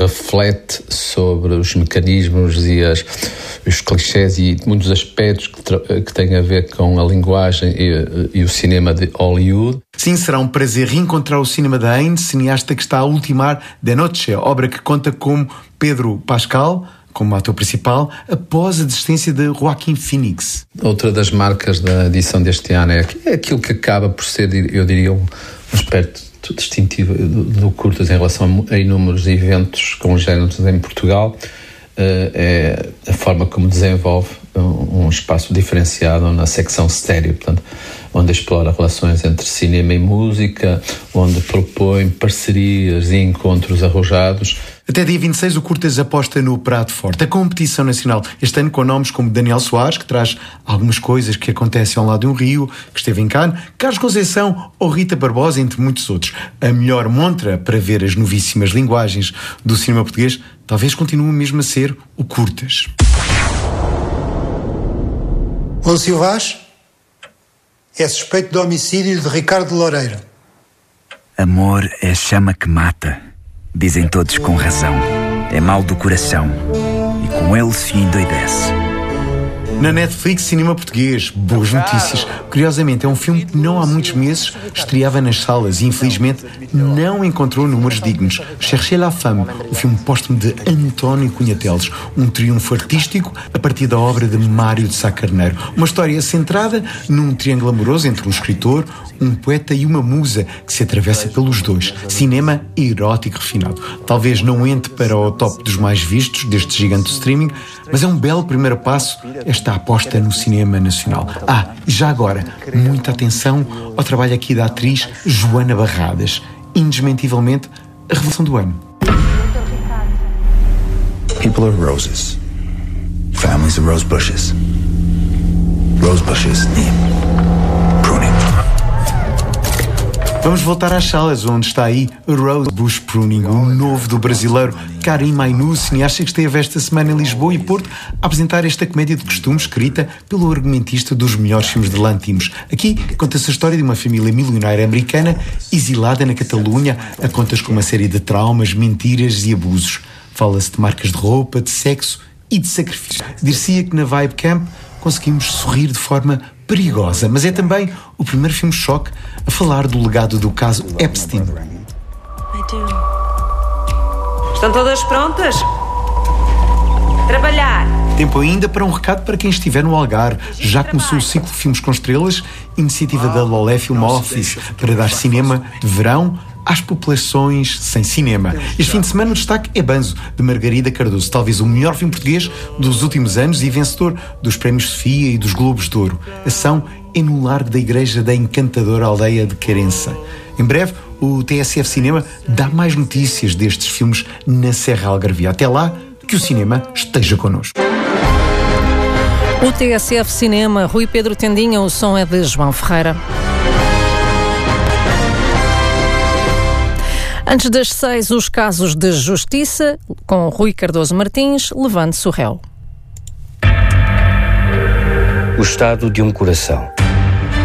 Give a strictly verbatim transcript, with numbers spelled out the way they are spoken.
reflete sobre os mecanismos e as, os clichés e muitos aspectos que, tra- que têm a ver com a linguagem e, e o cinema de Hollywood. Sim, será um prazer reencontrar o cinema da Haines, cineasta que está a ultimar De Noche, obra que conta com Pedro Pascal como ator principal, após a desistência de Joaquin Phoenix. Outra das marcas da edição deste ano é aquilo que acaba por ser, eu diria, um aspecto distintivo do, do Curtas em relação a inúmeros eventos congéneres em Portugal, é a forma como desenvolve um espaço diferenciado na secção estéreo, portanto, onde explora relações entre cinema e música, onde propõe parcerias e encontros arrojados. Até dia vinte e seis o Curtas aposta no prato forte, a competição nacional, este ano com nomes como Daniel Soares, que traz algumas coisas que acontecem ao lado de um rio, que esteve em Cannes, Carlos Conceição ou Rita Barbosa, entre muitos outros. A melhor montra para ver as novíssimas linguagens do cinema português talvez continue mesmo a ser o Curtas. Lúcio Vaz é suspeito de homicídio de Ricardo Loureiro. Amor é a chama que mata, dizem todos com razão. É mal do coração e com ele se endoidece. Na Netflix, cinema português, boas notícias. Curiosamente, é um filme que não há muitos meses estreava nas salas e, infelizmente, não encontrou números dignos. Cherchez la femme, o filme póstumo de António Cunha Teles, um triunfo artístico a partir da obra de Mário de Sá Carneiro. Uma história centrada num triângulo amoroso entre um escritor, um poeta e uma musa que se atravessa pelos dois. Cinema erótico refinado. Talvez não entre para o top dos mais vistos deste gigante do streaming, mas é um belo primeiro passo esta aposta no cinema nacional. Ah, e já agora, muita atenção ao trabalho aqui da atriz Joana Barradas. Indesmentivelmente, a revelação do ano. People are roses. Families are rose bushes. Rose bushes need pruning. Vamos voltar às salas, onde está aí Rose Bush Pruning, o novo do brasileiro Karim Mainu, cineasta que esteve esta semana em Lisboa e Porto a apresentar esta comédia de costume escrita pelo argumentista dos melhores filmes de Lantimos. Aqui conta-se a história de uma família milionária americana exilada na Catalunha, a contas com uma série de traumas, mentiras e abusos. Fala-se de marcas de roupa, de sexo e de sacrifício. Dir-se-ia que na Vibe Camp conseguimos sorrir de forma perigosa, mas é também o primeiro filme choque a falar do legado do caso Epstein. Estão todas prontas? Trabalhar! Tempo ainda para um recado para quem estiver no Algarve. Já começou o ciclo de Filmes com Estrelas, iniciativa da Lolé Film Office, para dar cinema de verão às populações sem cinema. Este fim de semana o destaque é Banzo, de Margarida Cardoso, talvez o melhor filme português dos últimos anos e vencedor dos Prémios Sofia e dos Globos de Ouro. A ação é no largo da igreja da encantadora aldeia de Querença. Em breve, o T S F Cinema dá mais notícias destes filmes na Serra Algarvia. Até lá, que o cinema esteja connosco. O T S F Cinema, Rui Pedro Tendinha, o som é de João Ferreira. Antes das seis, os casos de justiça, com Rui Cardoso Martins, levante-se o réu. O estado de um coração.